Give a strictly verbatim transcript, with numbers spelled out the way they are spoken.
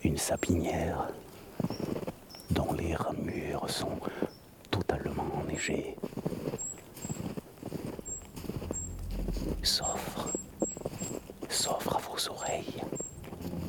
une sapinière dont les ramures sont totalement enneigées. Sors.